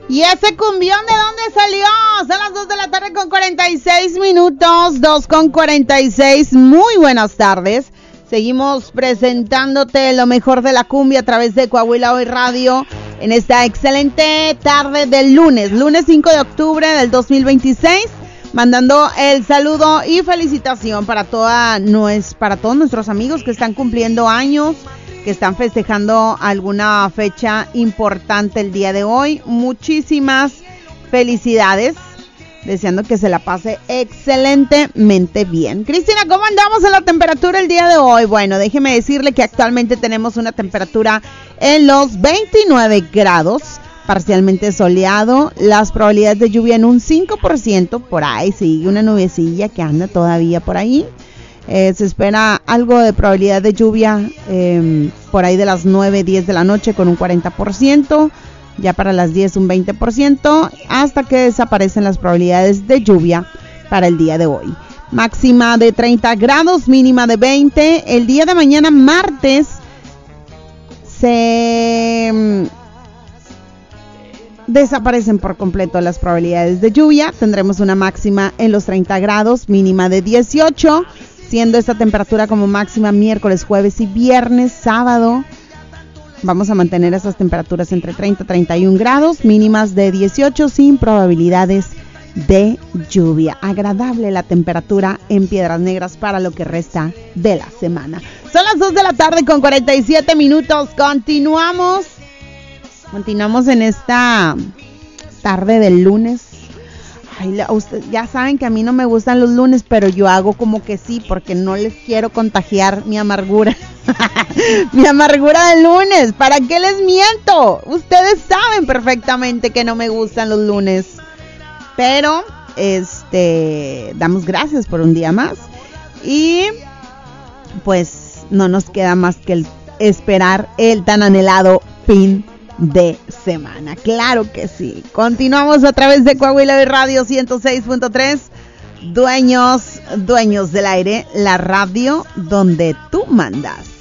¿Y ese cumbión de dónde salió? Son las 2 de la tarde con 46 minutos, 2 con 46. Muy buenas tardes. Seguimos presentándote lo mejor de la cumbia a través de Coahuila Hoy Radio en esta excelente tarde del lunes 5 de octubre del 2026. Mandando el saludo y felicitación para todos nuestros amigos que están cumpliendo años, que están festejando alguna fecha importante el día de hoy. Muchísimas felicidades, deseando que se la pase excelentemente bien. Cristina, ¿cómo andamos en la temperatura el día de hoy? Bueno, déjeme decirle que actualmente tenemos una temperatura en los 29 grados, parcialmente soleado, las probabilidades de lluvia en un 5%, por ahí sigue una nubecilla que anda todavía por ahí. Se espera algo de probabilidad de lluvia por ahí de las 9, 10 de la noche con un 40%, ya para las 10 un 20%, hasta que desaparecen las probabilidades de lluvia para el día de hoy. Máxima de 30 grados, mínima de 20. El día de mañana, martes, se desaparecen por completo las probabilidades de lluvia. Tendremos una máxima en los 30 grados, mínima de 18, siendo esta temperatura como máxima miércoles, jueves y viernes. Sábado vamos a mantener esas temperaturas entre 30 y 31 grados, mínimas de 18 sin probabilidades de lluvia. Agradable la temperatura en Piedras Negras para lo que resta de la semana. Son las 2 de la tarde con 47 minutos. Continuamos en esta tarde del lunes. Ay, ustedes ya saben que a mí no me gustan los lunes, pero yo hago como que sí, porque no les quiero contagiar mi amargura. Mi amargura del lunes. ¿Para qué les miento? Ustedes saben perfectamente que no me gustan los lunes. Pero, damos gracias por un día más. Y, pues, no nos queda más que esperar el tan anhelado fin de semana. Claro que sí. Continuamos a través de Coahuila Radio 106.3. Dueños del aire, la radio donde tú mandas.